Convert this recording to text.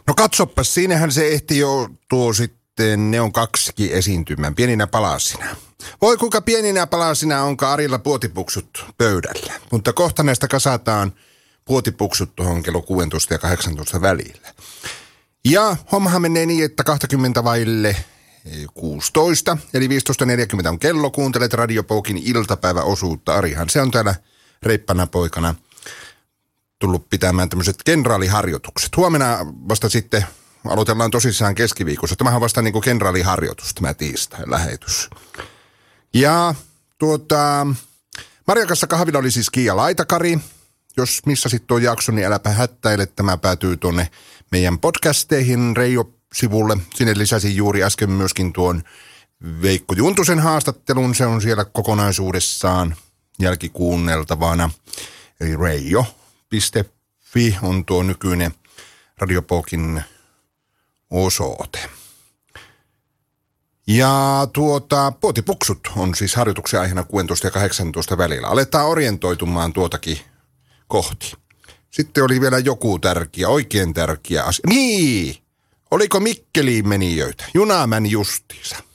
No katsopas, siinähän se ehti jo tuo sitten Neon 2 esiintymään pieninä palasina. Voi kuinka pieninä palasina onkaan Arilla puotipuksut pöydällä. Mutta kohta näistä kasataan puotipuksut tuohon kello 16 ja 18 välillä. Ja hommahan menee niin, että 20 vaille 16, eli 15.40 on kello. Kuuntelet Radio Pokin iltapäiväosuutta. Arihan se on täällä reippana poikana tullut pitämään tämmöiset kenraaliharjoitukset. Huomenna vasta sitten aloitellaan tosissaan keskiviikossa. Tämähän on vasta niin kuin kenraaliharjoitus, tämä tiistain lähetys. Ja Marjakassa kahvilla oli siis Kiia Laitakari. Jos missasit tuon jakson, niin äläpä hättäile. Tämä päätyy tuonne meidän podcasteihin Reijo-sivulle. Sinne lisäsin juuri äsken myöskin tuon Veikko Juntusen haastattelun. Se on siellä kokonaisuudessaan jälkikuunneltavana. Eli reijo.fi on tuo nykyinen Radio Pokin osoite. Ja puotipuksut on siis harjoituksen aiheena 16 ja 18 välillä. Aletaan orientoitumaan tuotakin kohti. Sitten oli vielä joku tärkeä, oikein tärkeä asia. Niin! Oliko Mikkeliin menijöitä? Junamäen justiinsa.